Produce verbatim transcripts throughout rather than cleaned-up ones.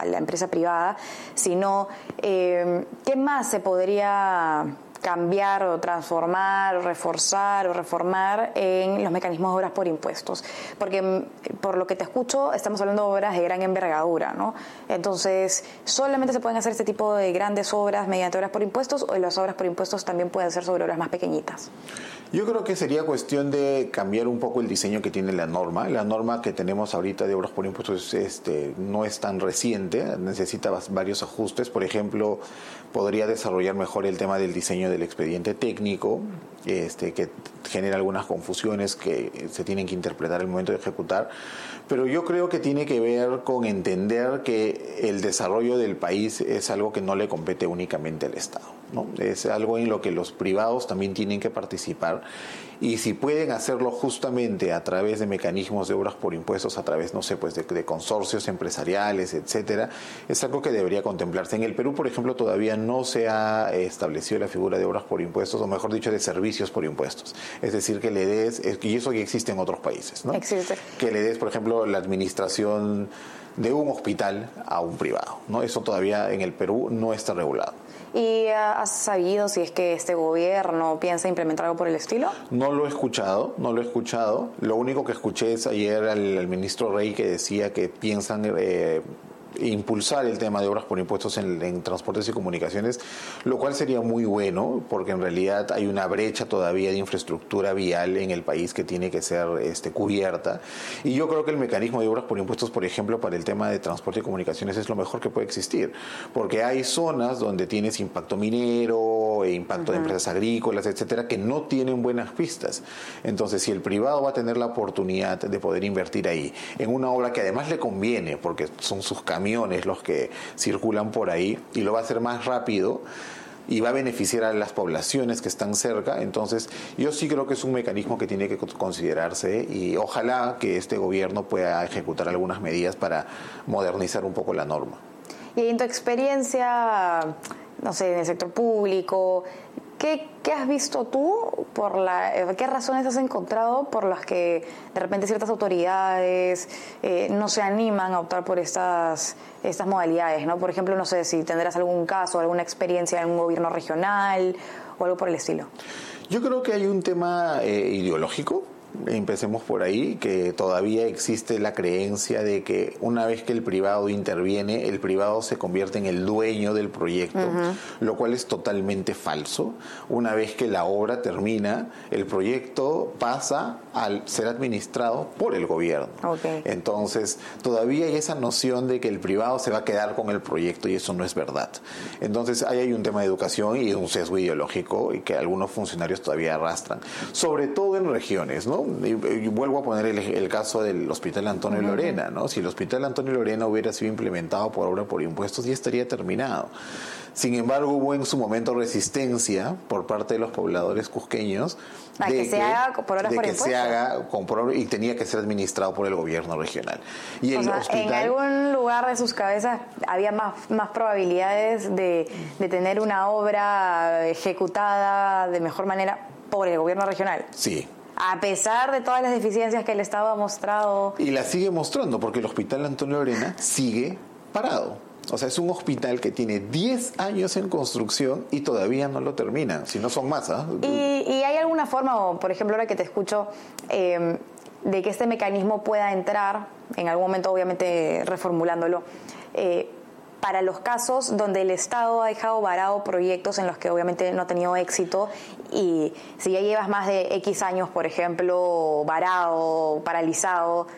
la empresa privada, sino eh, qué más se podría cambiar o transformar, o reforzar o reformar en los mecanismos de obras por impuestos. Porque por lo que te escucho, estamos hablando de obras de gran envergadura, ¿no? Entonces, ¿solamente se pueden hacer este tipo de grandes obras mediante obras por impuestos o las obras por impuestos también pueden ser sobre obras más pequeñitas? Yo creo que sería cuestión de cambiar un poco el diseño que tiene la norma. La norma que tenemos ahorita de obras por impuestos este, no es tan reciente, necesita varios ajustes. Por ejemplo, podría desarrollar mejor el tema del diseño del expediente técnico, este, que genera algunas confusiones que se tienen que interpretar al momento de ejecutar. Pero yo creo que tiene que ver con entender que el desarrollo del país es algo que no le compete únicamente al Estado, ¿no? Es algo en lo que los privados también tienen que participar, y si pueden hacerlo justamente a través de mecanismos de obras por impuestos, a través, no sé, pues de, de consorcios empresariales, etcétera, es algo que debería contemplarse. En el Perú, por ejemplo, todavía no se ha establecido la figura de obras por impuestos, o mejor dicho, de servicios por impuestos. Es decir, que le des, y eso ya existe en otros países, ¿no? Existe. Que le des, por ejemplo, la administración de un hospital a un privado, ¿no? Eso todavía en el Perú no está regulado. ¿Y has sabido si es que este gobierno piensa implementar algo por el estilo? No lo he escuchado, no lo he escuchado. Lo único que escuché es ayer al, al ministro Rey, que decía que piensan eh, impulsar el tema de obras por impuestos en, en transportes y comunicaciones, lo cual sería muy bueno, porque en realidad hay una brecha todavía de infraestructura vial en el país que tiene que ser este, cubierta. Y yo creo que el mecanismo de obras por impuestos, por ejemplo, para el tema de transporte y comunicaciones es lo mejor que puede existir, porque hay zonas donde tienes impacto minero, e impacto uh-huh. de empresas agrícolas, etcétera, que no tienen buenas pistas. Entonces, si el privado va a tener la oportunidad de poder invertir ahí en una obra que además le conviene, porque son sus caminos los que circulan por ahí, y lo va a hacer más rápido y va a beneficiar a las poblaciones que están cerca, entonces yo sí creo que es un mecanismo que tiene que considerarse, y ojalá que este gobierno pueda ejecutar algunas medidas para modernizar un poco la norma. Y en tu experiencia, no sé, en el sector público, ¿Qué, ¿Qué has visto tú? Por la, ¿Qué razones has encontrado por las que de repente ciertas autoridades eh, no se animan a optar por estas, estas modalidades, ¿no? Por ejemplo, no sé si tendrás algún caso, alguna experiencia en un gobierno regional o algo por el estilo. Yo creo que hay un tema eh, ideológico. Empecemos por ahí, que todavía existe la creencia de que una vez que el privado interviene, el privado se convierte en el dueño del proyecto, uh-huh. lo cual es totalmente falso. Una vez que la obra termina, el proyecto pasa a ser administrado por el gobierno. Okay. Entonces, todavía hay esa noción de que el privado se va a quedar con el proyecto, y eso no es verdad. Entonces, ahí hay un tema de educación y un sesgo ideológico, y que algunos funcionarios todavía arrastran, sobre todo en regiones, ¿no? Y, y vuelvo a poner el, el caso del Hospital Antonio uh-huh. Lorena, ¿no? Si el Hospital Antonio Lorena hubiera sido implementado por obra por impuestos, ya estaría terminado. Sin embargo, hubo en su momento resistencia por parte de los pobladores cusqueños a de que, que se haga por obras de por que impuestos. se haga con por, y tenía que ser administrado por el gobierno regional. Y el o sea, hospital, en algún lugar de sus cabezas había más, más probabilidades de, de tener una obra ejecutada de mejor manera por el gobierno regional. Sí. A pesar de todas las deficiencias que el Estado ha mostrado. Y la sigue mostrando, porque el Hospital Antonio Lorena sigue parado. O sea, es un hospital que tiene diez años en construcción y todavía no lo termina, si no son más. ¿eh? ¿Y, y hay alguna forma, o por ejemplo, ahora que te escucho, eh, de que este mecanismo pueda entrar, en algún momento obviamente reformulándolo, eh, para los casos donde el Estado ha dejado varado proyectos en los que obviamente no ha tenido éxito, y si ya llevas más de X años, por ejemplo, varado, paralizado,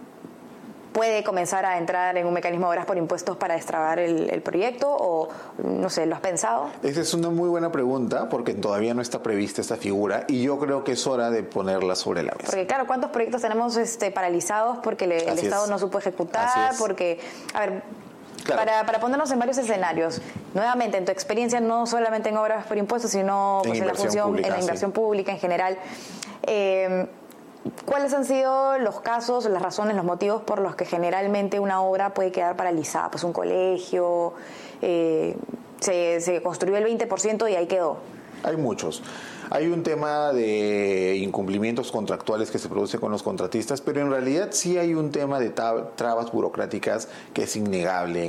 puede comenzar a entrar en un mecanismo de obras por impuestos para destrabar el, el proyecto, o no sé, ¿lo has pensado? Esa es una muy buena pregunta, porque todavía no está prevista esta figura, y yo creo que es hora de ponerla sobre la mesa. Porque claro, ¿cuántos proyectos tenemos este, paralizados porque le, el Estado es. no supo ejecutar? Porque, a ver, claro. para, para ponernos en varios escenarios, nuevamente, en tu experiencia, no solamente en obras por impuestos, sino pues, en, en la función, pública, en la inversión sí. pública en general, eh, ¿cuáles han sido los casos, las razones, los motivos por los que generalmente una obra puede quedar paralizada? Pues un colegio, eh, se, se construyó el veinte por ciento y ahí quedó. Hay muchos. Hay un tema de incumplimientos contractuales que se produce con los contratistas, pero en realidad sí hay un tema de tab- trabas burocráticas que es innegable